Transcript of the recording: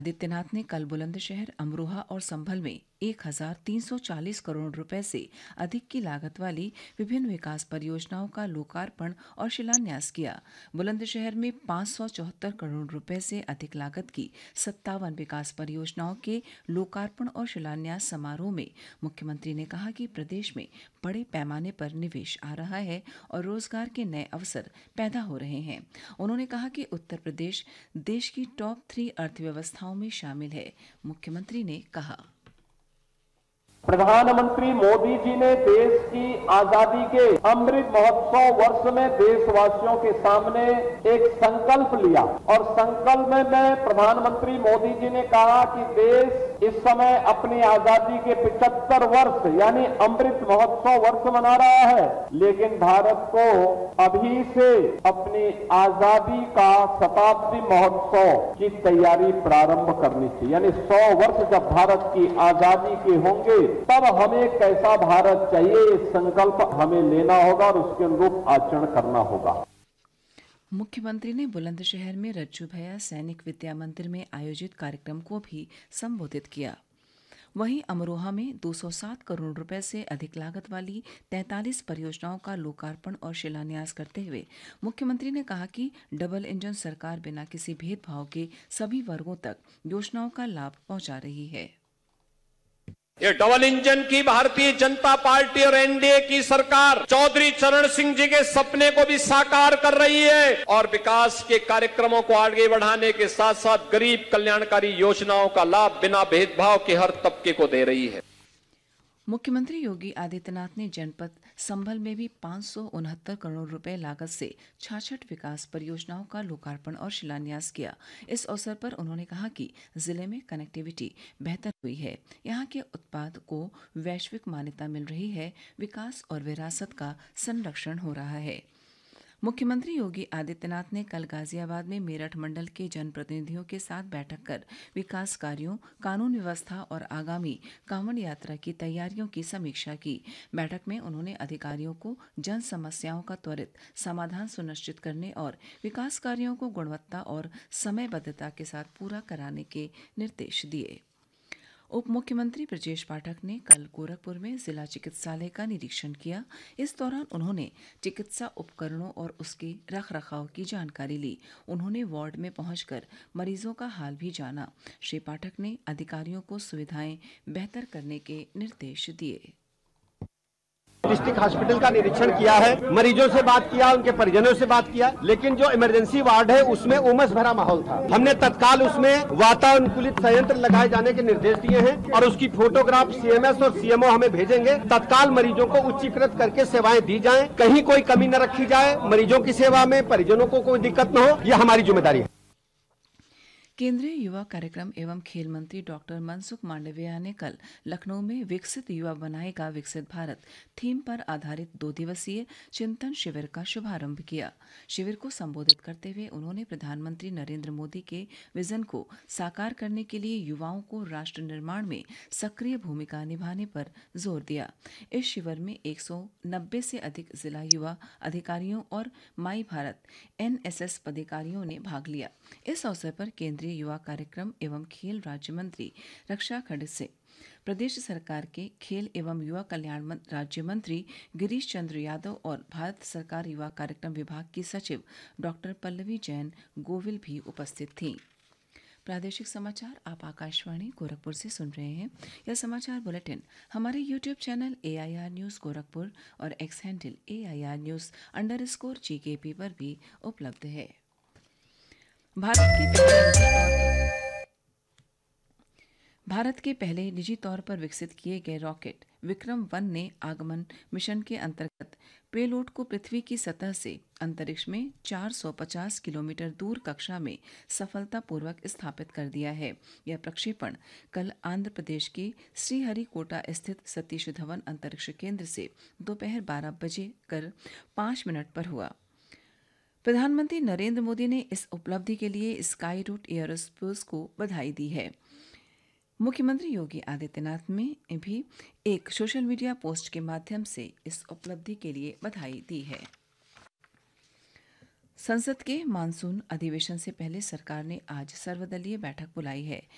आदित्यनाथ ने कल बुलंदशहर, अमरोहा और संभल में 1,340 करोड़ रुपए से अधिक की लागत वाली विभिन्न विकास परियोजनाओं का लोकार्पण और शिलान्यास किया। बुलंदशहर में 574 करोड़ रुपए से अधिक लागत की 57 विकास परियोजनाओं के लोकार्पण और शिलान्यास समारोह में मुख्यमंत्री ने कहा कि प्रदेश में बड़े पैमाने पर निवेश आ रहा है और रोजगार के नए अवसर पैदा हो रहे हैं। उन्होंने कहा कि उत्तर प्रदेश देश की टॉप 3 अर्थव्यवस्थाओं में शामिल है। मुख्यमंत्री ने कहा, प्रधानमंत्री मोदी जी ने देश की आजादी के अमृत महोत्सव वर्ष में देशवासियों के सामने एक संकल्प लिया और संकल्प में प्रधानमंत्री मोदी जी ने कहा कि देश इस समय अपनी आजादी के 75 वर्ष यानी अमृत महोत्सव वर्ष मना रहा है, लेकिन भारत को अभी से अपनी आजादी का शताब्दी महोत्सव की तैयारी प्रारंभ करनी चाहिए। यानी 100 वर्ष जब भारत की आजादी के होंगे तब हमें कैसा भारत चाहिए, ये संकल्प हमें लेना होगा और उसके अनुरूप आचरण करना होगा। मुख्यमंत्री ने बुलंदशहर में रज्जू भैया सैनिक विद्या मंदिर में आयोजित कार्यक्रम को भी संबोधित किया। वहीं अमरोहा में 207 करोड़ रुपए से अधिक लागत वाली 43 परियोजनाओं का लोकार्पण और शिलान्यास करते हुए मुख्यमंत्री ने कहा कि डबल इंजन सरकार बिना किसी भेदभाव के सभी वर्गों तक योजनाओं का लाभ पहुंचा रही है। ये डबल इंजन की भारतीय जनता पार्टी और एनडीए की सरकार चौधरी चरण सिंह जी के सपने को भी साकार कर रही है और विकास के कार्यक्रमों को आगे बढ़ाने के साथ साथ गरीब कल्याणकारी योजनाओं का लाभ बिना भेदभाव के हर तबके को दे रही है। मुख्यमंत्री योगी आदित्यनाथ ने जनपद संभल में भी 569 करोड़ रुपए लागत से 66 विकास परियोजनाओं का लोकार्पण और शिलान्यास किया। इस अवसर पर उन्होंने कहा कि जिले में कनेक्टिविटी बेहतर हुई है, यहाँ के उत्पाद को वैश्विक मान्यता मिल रही है, विकास और विरासत का संरक्षण हो रहा है। मुख्यमंत्री योगी आदित्यनाथ ने कल गाजियाबाद में मेरठ मंडल के जनप्रतिनिधियों के साथ बैठक कर विकास कार्यों, कानून व्यवस्था और आगामी कांवड़ यात्रा की तैयारियों की समीक्षा की। बैठक में उन्होंने अधिकारियों को जन समस्याओं का त्वरित समाधान सुनिश्चित करने और विकास कार्यों को गुणवत्ता और समयबद्धता के साथ पूरा कराने के निर्देश दिए। उप मुख्यमंत्री ब्रजेश पाठक ने कल गोरखपुर में जिला चिकित्सालय का निरीक्षण किया। इस दौरान उन्होंने चिकित्सा उपकरणों और उसके रख रखाव की जानकारी ली। उन्होंने वार्ड में पहुंचकर मरीजों का हाल भी जाना। श्री पाठक ने अधिकारियों को सुविधाएं बेहतर करने के निर्देश दिए। डिस्ट्रिक्ट हॉस्पिटल का निरीक्षण किया है, मरीजों से बात किया, उनके परिजनों से बात किया, लेकिन जो इमरजेंसी वार्ड है उसमें उमस भरा माहौल था। हमने तत्काल उसमें वातानुकूलित संयंत्र लगाए जाने के निर्देश दिए हैं और उसकी फोटोग्राफ सीएमएस और सीएमओ हमें भेजेंगे। तत्काल मरीजों को उच्चीकृत करके सेवाएं दी जाएं, कहीं कोई कमी न रखी जाए, मरीजों की सेवा में परिजनों को कोई दिक्कत न हो, यह हमारी जिम्मेदारी है। केंद्रीय युवा कार्यक्रम एवं खेल मंत्री डॉक्टर मनसुख मांडविया ने कल लखनऊ में विकसित युवा बनाएगा विकसित भारत थीम पर आधारित 2 दिवसीय चिंतन शिविर का शुभारंभ किया। शिविर को संबोधित करते हुए उन्होंने प्रधानमंत्री नरेंद्र मोदी के विजन को साकार करने के लिए युवाओं को राष्ट्र निर्माण में सक्रिय भूमिका निभाने पर जोर दिया। इस शिविर में 190 से अधिक जिला युवा अधिकारियों और माई भारत NSS पदाधिकारियों ने भाग लिया। इस अवसर पर केंद्रीय युवा कार्यक्रम एवं खेल राज्य मंत्री रक्षा खड़ से प्रदेश सरकार के खेल एवं युवा कल्याण राज्य मंत्री गिरीश चंद्र यादव और भारत सरकार युवा कार्यक्रम विभाग की सचिव डॉक्टर पल्लवी जैन गोविल भी उपस्थित थीं। प्रादेशिक समाचार आप आकाशवाणी गोरखपुर से सुन रहे हैं। यह समाचार बुलेटिन हमारे YouTube channel AIR news Gorakhpur और एक्स हैंडल AIR न्यूज़_GKP पर भी उपलब्ध है। भारत के पहले निजी तौर पर विकसित किए गए रॉकेट विक्रम-1 ने आगमन मिशन के अंतर्गत पेलोड को पृथ्वी की सतह से अंतरिक्ष में 450 किलोमीटर दूर कक्षा में सफलतापूर्वक स्थापित कर दिया है। यह प्रक्षेपण कल आंध्र प्रदेश के श्रीहरिकोटा स्थित सतीश धवन अंतरिक्ष केंद्र से दोपहर 12:05 पर हुआ। प्रधानमंत्री नरेंद्र मोदी ने इस उपलब्धि के लिए स्काई रूट एयरोस्पेस को बधाई दी है। मुख्यमंत्री योगी आदित्यनाथ ने भी एक सोशल मीडिया पोस्ट के माध्यम से इस उपलब्धि के लिए बधाई दी है। संसद के मानसून अधिवेशन से पहले सरकार ने आज सर्वदलीय बैठक बुलाई है।